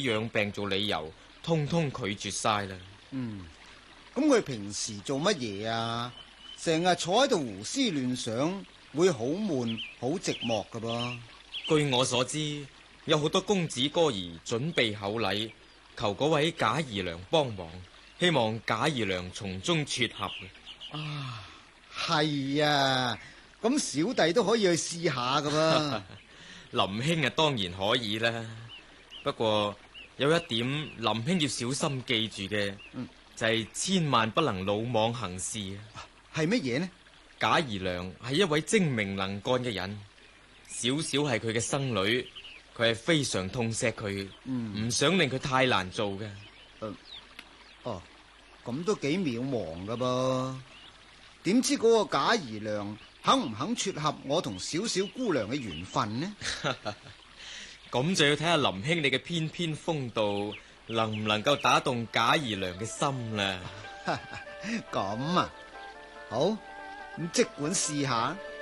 養病做理由，通通拒絕晒啦。 咁佢平時做乜嘢啊？成日坐喺度胡思亂想，會好悶好寂寞噶噃。 據我所知，有好多公子哥兒準備厚禮，求嗰位賈姨娘幫忙，希望賈姨娘從中撮合。 係啊，咁小弟都可以去試下噶噃。 林兄啊，當然可以啦。不過有一點，林兄要小心記住嘅，就係千萬不能魯莽行事啊。 係乜嘢呢？ 賈姨娘係一位精明能幹嘅人，小小係佢嘅生女，佢係非常痛錫佢，唔想令佢太難做嘅。 咁都幾渺茫噶噃。點知嗰個賈姨娘肯唔肯撮合我同小小姑娘嘅緣分呢？ 咁就要睇下林兄你嘅翩翩風度，能唔能夠打動賈姨娘嘅心啦。 咁啊，好，咁即管試下。